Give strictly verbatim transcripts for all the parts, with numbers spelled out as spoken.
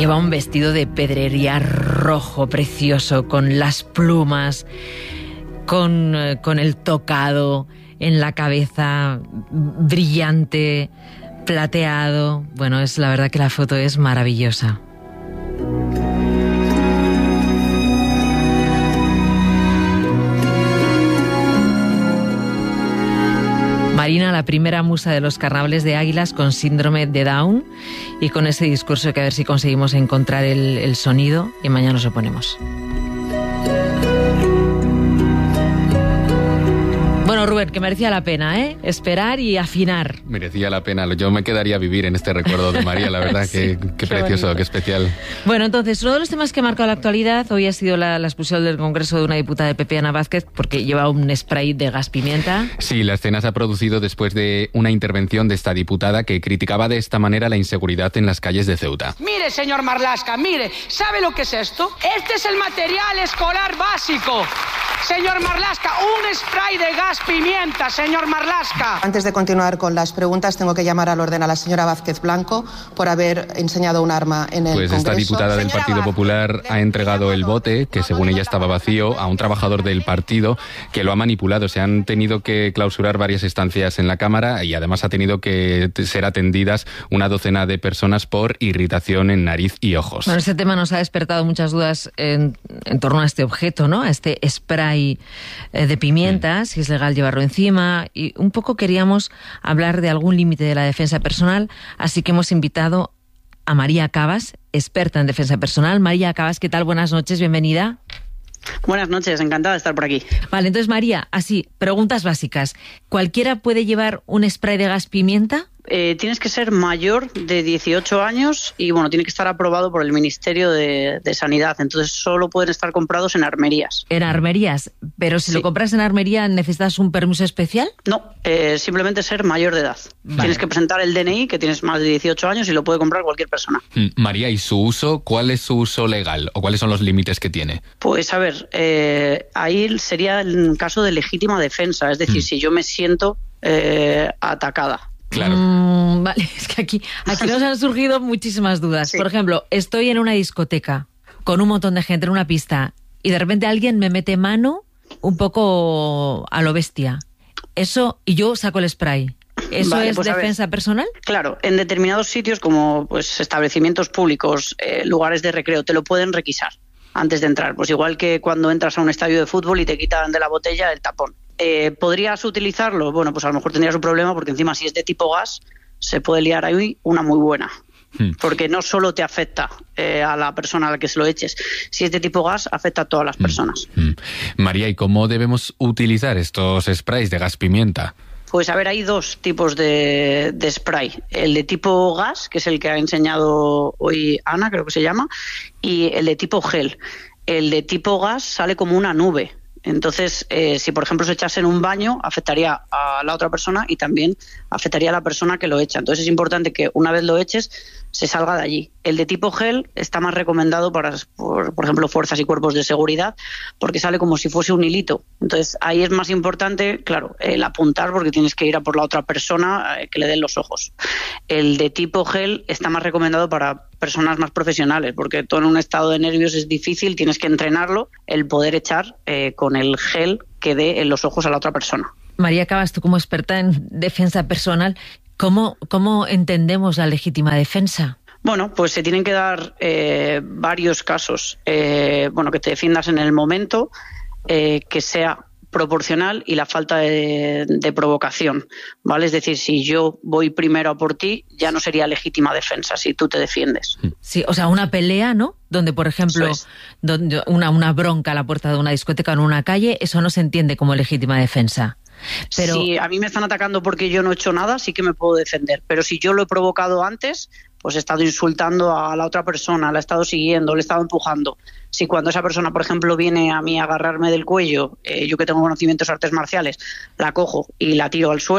Lleva un vestido de pedrería rojo precioso, con las plumas, con, con el tocado en la cabeza, brillante, plateado. Bueno, es la verdad que la foto es maravillosa. Marina, la primera musa de los carnavales de Águilas con síndrome de Down, y con ese discurso que a ver si conseguimos encontrar el, el sonido y mañana nos oponemos. Bueno, Rubén, que merecía la pena, ¿eh? Esperar y afinar. Merecía la pena. Yo me quedaría a vivir en este recuerdo de María, la verdad. sí, qué, qué, qué precioso, bonito. Qué especial. Bueno, entonces, uno de los temas que ha marcado la actualidad hoy ha sido la, la expulsión del Congreso de una diputada de P P, Ana Vázquez, porque lleva un spray de gas pimienta. Sí, la escena se ha producido después de una intervención de esta diputada que criticaba de esta manera la inseguridad en las calles de Ceuta. Mire, señor Marlaska, mire, ¿sabe lo que es esto? Este es el material escolar básico. Señor Marlaska, un spray de gas pimienta, señor Marlaska. Antes de continuar con las preguntas, tengo que llamar al orden a la señora Vázquez Blanco por haber enseñado un arma en el pues Congreso. Esta diputada del Partido Popular ha entregado el bote, que según ella estaba vacío, a un trabajador del partido que lo ha manipulado. Se han tenido que clausurar varias estancias en la Cámara y además ha tenido que ser atendidas una docena de personas por irritación en nariz y ojos. Bueno, este tema nos ha despertado muchas dudas en, en torno a este objeto, ¿no? A este spray de pimienta, si es legal llevarlo encima, y un poco queríamos hablar de algún límite de la defensa personal, así que hemos invitado a María Cabas, experta en defensa personal. María Cabas, ¿qué tal? Buenas noches, bienvenida. Buenas noches, encantada de estar por aquí. Vale, entonces María, así, preguntas básicas. ¿Cualquiera puede llevar un spray de gas pimienta? Eh, tienes que ser mayor de dieciocho años y bueno, tiene que estar aprobado por el Ministerio de, de Sanidad. Entonces solo pueden estar comprados en armerías. En armerías, pero si sí. lo compras en armería, ¿necesitas un permiso especial? No, eh, simplemente ser mayor de edad. Vale. Tienes que presentar el D N I, que tienes más de dieciocho años y lo puede comprar cualquier persona. María, ¿y su uso? ¿Cuál es su uso legal o cuáles son los límites que tiene? Pues a ver, eh, ahí sería el caso de legítima defensa, es decir, mm. si yo me siento eh, atacada. Claro. Mm, vale, es que aquí, aquí nos han surgido muchísimas dudas. Sí. Por ejemplo, estoy en una discoteca con un montón de gente en una pista y de repente alguien me mete mano un poco a lo bestia. Eso, y yo saco el spray. ¿Eso vale, es pues defensa personal? Claro, en determinados sitios como pues establecimientos públicos, eh, lugares de recreo, te lo pueden requisar antes de entrar. Pues igual que cuando entras a un estadio de fútbol y te quitan de la botella el tapón. Eh, ¿Podrías utilizarlo? Bueno, pues a lo mejor tendrías un problema porque encima si es de tipo gas se puede liar ahí una muy buena. Hmm. Porque no solo te afecta eh, a la persona a la que se lo eches. Si es de tipo gas, afecta a todas las personas. Hmm. Hmm. María, ¿y cómo debemos utilizar estos sprays de gas pimienta? Pues a ver, hay dos tipos de, de spray. El de tipo gas, que es el que ha enseñado hoy Ana, creo que se llama, y el de tipo gel. El de tipo gas sale como una nube. Entonces, eh, si por ejemplo se echase en un baño, afectaría a la otra persona y también afectaría a la persona que lo echa. Entonces es importante que una vez lo eches, se salga de allí. El de tipo gel está más recomendado para, por, por ejemplo, fuerzas y cuerpos de seguridad, porque sale como si fuese un hilito. Entonces ahí es más importante, claro, el apuntar, porque tienes que ir a por la otra persona eh, que le den los ojos. El de tipo gel está más recomendado para personas más profesionales, porque todo en un estado de nervios es difícil, tienes que entrenarlo, el poder echar eh, con el gel que dé en los ojos a la otra persona. María Cabas, tú como experta en defensa personal, ¿cómo, cómo entendemos la legítima defensa? Bueno, pues se tienen que dar eh, varios casos. Eh, bueno, que te defiendas en el momento, eh, que sea proporcional y la falta de, de provocación, ¿vale? Es decir, si yo voy primero a por ti, ya no sería legítima defensa si tú te defiendes. Sí, o sea, una pelea, ¿no? Donde, por ejemplo, es. donde una, una bronca a la puerta de una discoteca o en una calle, eso no se entiende como legítima defensa. Pero... Si a mí me están atacando porque yo no he hecho nada, sí que me puedo defender. Pero si yo lo he provocado antes, pues he estado insultando a la otra persona, la he estado siguiendo, le he estado empujando. Si cuando esa persona, por ejemplo, viene a mí a agarrarme del cuello, eh, yo que tengo conocimientos de artes marciales, la cojo y la tiro al suelo,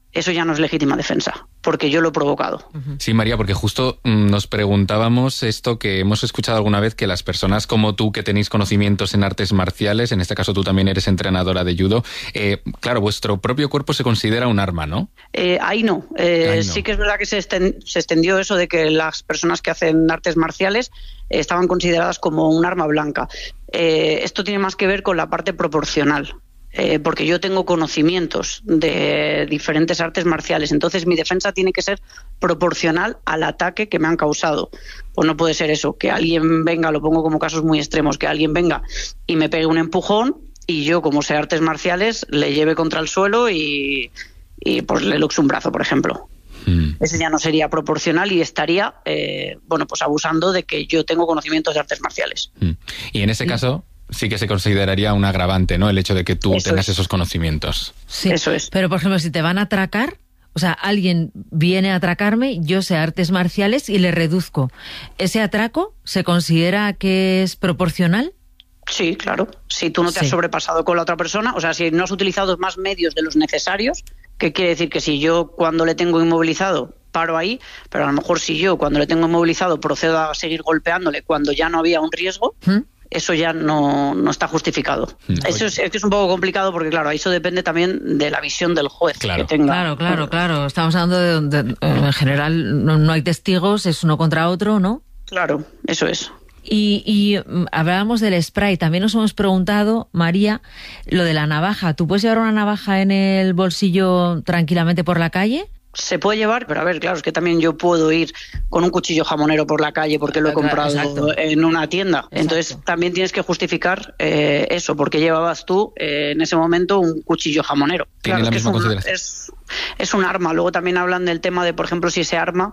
eso ya no es legítima defensa, porque yo lo he provocado. Sí, María, porque justo nos preguntábamos esto que hemos escuchado alguna vez, que las personas como tú que tenéis conocimientos en artes marciales, en este caso tú también eres entrenadora de judo, eh, claro, vuestro propio cuerpo se considera un arma, ¿no? Eh, ahí no. Eh, ahí no. Sí que es verdad que se, estén, se extendió eso de que las personas que hacen artes marciales eh, estaban consideradas como un arma blanca. Eh, esto tiene más que ver con la parte proporcional. Eh, porque yo tengo conocimientos de diferentes artes marciales, entonces mi defensa tiene que ser proporcional al ataque que me han causado. Pues no puede ser eso, que alguien venga, lo pongo como casos muy extremos, que alguien venga y me pegue un empujón y yo, como sé artes marciales, le lleve contra el suelo y, y pues le luxe un brazo, por ejemplo. Mm. Ese ya no sería proporcional y estaría eh, bueno, pues abusando de que yo tengo conocimientos de artes marciales. Mm. Y en ese caso sí que se consideraría un agravante, ¿no? El hecho de que tú Eso tengas es. esos conocimientos. Sí, Eso es. Pero, por ejemplo, si te van a atracar, o sea, alguien viene a atracarme, yo sé artes marciales y le reduzco. ¿Ese atraco se considera que es proporcional? Sí, claro. Si tú no te Sí. has sobrepasado con la otra persona, o sea, si no has utilizado más medios de los necesarios, ¿qué quiere decir? Que si yo cuando le tengo inmovilizado paro ahí, pero a lo mejor si yo cuando le tengo inmovilizado procedo a seguir golpeándole cuando ya no había un riesgo, ¿Mm? Eso ya no, no está justificado. Mm. Eso es, es que es un poco complicado porque, claro, eso depende también de la visión del juez claro. que tenga. Claro, claro, claro. Estamos hablando de, de en general no, no hay testigos, es uno contra otro, ¿no? Claro, eso es. Y, y hablábamos del spray. También nos hemos preguntado, María, lo de la navaja. ¿Tú puedes llevar una navaja en el bolsillo tranquilamente por la calle? Se puede llevar, pero a ver, claro, es que también yo puedo ir con un cuchillo jamonero por la calle porque lo he comprado Exacto. en una tienda. Exacto. Entonces también tienes que justificar eh, eso, porque llevabas tú eh, en ese momento un cuchillo jamonero. Tiene claro, la es, misma que es, un, consideración. es, es un arma. Luego también hablan del tema de, por ejemplo, si ese arma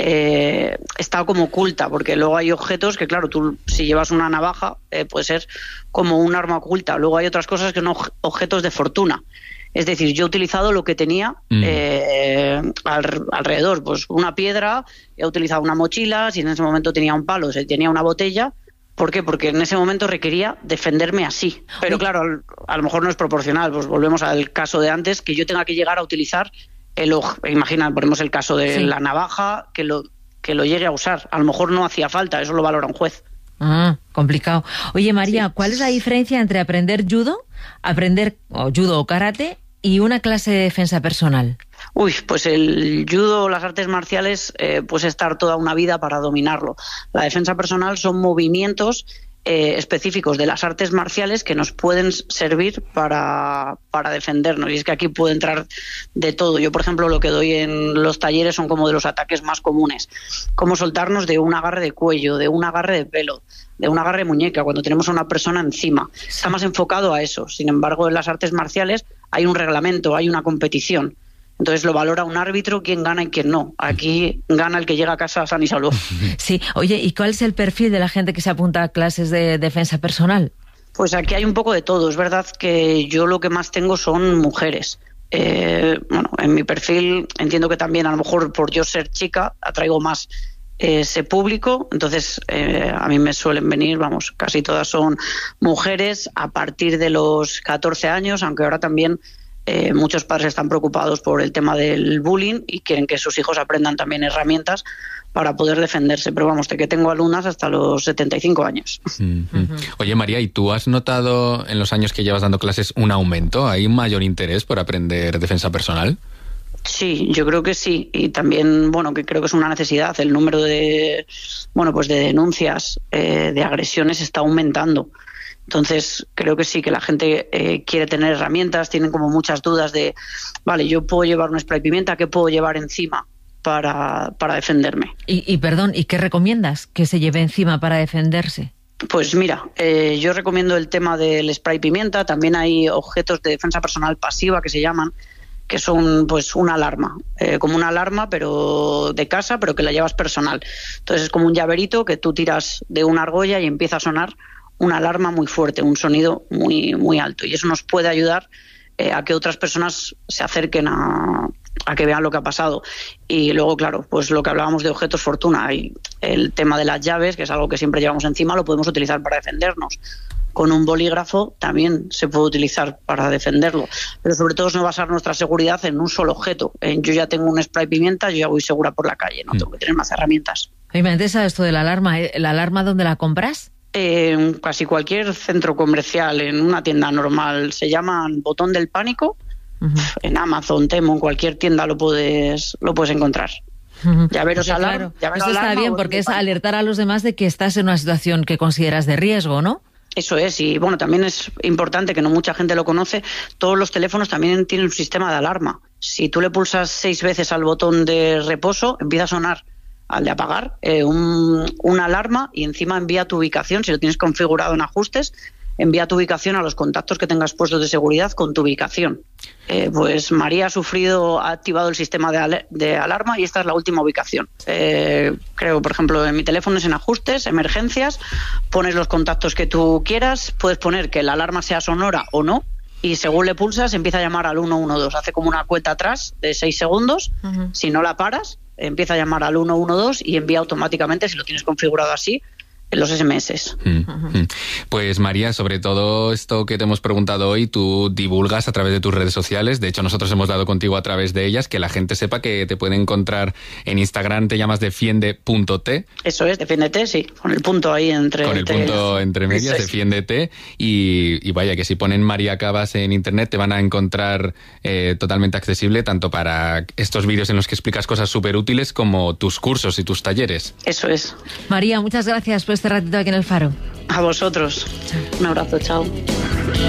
eh, está como oculta, porque luego hay objetos que, claro, tú si llevas una navaja eh, puede ser como un arma oculta. Luego hay otras cosas que son objetos de fortuna. Es decir, yo he utilizado lo que tenía mm. eh, al, alrededor, pues una piedra, he utilizado una mochila, si en ese momento tenía un palo, si tenía una botella. ¿Por qué? Porque en ese momento requería defenderme así. Pero claro, a lo mejor no es proporcional. Pues volvemos al caso de antes, que yo tenga que llegar a utilizar el ojo. Imagina, ponemos el caso de sí. la navaja, que lo, que lo llegue a usar. A lo mejor no hacía falta, eso lo valora un juez. Ah, complicado. Oye, María, Sí. ¿cuál es la diferencia entre aprender judo, aprender o judo o karate y una clase de defensa personal? Uy, pues el judo o las artes marciales, eh, pues estar toda una vida para dominarlo. La defensa personal son movimientos eh, específicos de las artes marciales que nos pueden servir para, para defendernos. Y es que aquí puede entrar de todo. Yo, por ejemplo, lo que doy en los talleres son como de los ataques más comunes. Cómo soltarnos de un agarre de cuello, de un agarre de pelo, de un agarre de muñeca, cuando tenemos a una persona encima. Está más enfocado a eso. Sin embargo, en las artes marciales hay un reglamento, hay una competición. Entonces lo valora un árbitro quién gana y quién no. Aquí gana el que llega a casa sano y salvo. Sí, oye, ¿y cuál es el perfil de la gente que se apunta a clases de defensa personal? Pues aquí hay un poco de todo. Es verdad que yo lo que más tengo son mujeres. Eh, bueno, en mi perfil entiendo que también a lo mejor por yo ser chica atraigo más ese público. Entonces eh, a mí me suelen venir, vamos, casi todas son mujeres a partir de los catorce años, aunque ahora también Eh, muchos padres están preocupados por el tema del bullying y quieren que sus hijos aprendan también herramientas para poder defenderse. Pero vamos, de que tengo alumnas hasta los setenta y cinco años. Mm-hmm. Uh-huh. Oye, María, ¿y tú has notado en los años que llevas dando clases un aumento? ¿Hay un mayor interés por aprender defensa personal? Sí, yo creo que sí. Y también, bueno, que creo que es una necesidad. El número de, bueno, pues de denuncias eh, de agresiones está aumentando. Entonces, creo que sí, que la gente eh, quiere tener herramientas, tienen como muchas dudas de, vale, yo puedo llevar un spray pimienta, ¿qué puedo llevar encima para, para defenderme? Y, y, perdón, ¿y qué recomiendas que se lleve encima para defenderse? Pues mira, eh, yo recomiendo el tema del spray pimienta, también hay objetos de defensa personal pasiva que se llaman, que son pues una alarma, eh, como una alarma pero de casa, pero que la llevas personal. Entonces es como un llaverito que tú tiras de una argolla y empieza a sonar una alarma muy fuerte, un sonido muy muy alto, y eso nos puede ayudar eh, a que otras personas se acerquen a, a que vean lo que ha pasado. Y luego, claro, pues lo que hablábamos de objetos fortuna, hay el tema de las llaves, que es algo que siempre llevamos encima, lo podemos utilizar para defendernos. con un bolígrafo también se puede utilizar para defenderlo. Pero sobre todo es no basar nuestra seguridad en un solo objeto. En yo ya tengo un spray pimienta, yo ya voy segura por la calle, no tengo que tener más herramientas. Y me interesa esto de la alarma. ¿La alarma dónde la compras? En casi cualquier centro comercial, en una tienda normal. Se llaman botón del pánico. Uh-huh. En Amazon, Temo, en cualquier tienda lo puedes, lo puedes encontrar. Uh-huh. Llaveros sí, alarma. Claro. Llavero Esto está alarma, bien porque es alertar a los demás de que estás en una situación que consideras de riesgo, ¿no? Eso es, y bueno, también es importante, que no mucha gente lo conoce, todos los teléfonos también tienen un sistema de alarma. Si tú le pulsas seis veces al botón de reposo, empieza a sonar al de apagar eh, un, una alarma y encima envía tu ubicación, si lo tienes configurado en ajustes, envía tu ubicación a los contactos que tengas puestos de seguridad con tu ubicación. Eh, pues María ha sufrido, ha activado el sistema de, al- de alarma y esta es la última ubicación. Eh, creo, por ejemplo, en mi teléfono es en ajustes, emergencias, pones los contactos que tú quieras, puedes poner que la alarma sea sonora o no, y según le pulsas empieza a llamar al uno uno dos, hace como una cuenta atrás de seis segundos, uh-huh. Si no la paras, empieza a llamar al uno uno dos y envía automáticamente, si lo tienes configurado así, los ese eme ese. Mm-hmm. Pues María, sobre todo esto que te hemos preguntado hoy, tú divulgas a través de tus redes sociales, de hecho nosotros hemos dado contigo a través de ellas, que la gente sepa que te puede encontrar en Instagram, te llamas defiende punto te. Eso es, defiéndete, sí, con el punto ahí entre... Con el punto te... entre medias, es. Defiéndete, y, y vaya que si ponen María Cabas en internet te van a encontrar eh, totalmente accesible, tanto para estos vídeos en los que explicas cosas súper útiles como tus cursos y tus talleres. Eso es. María, muchas gracias por este ratito aquí en El Faro. A vosotros. Chao. Un abrazo, chao.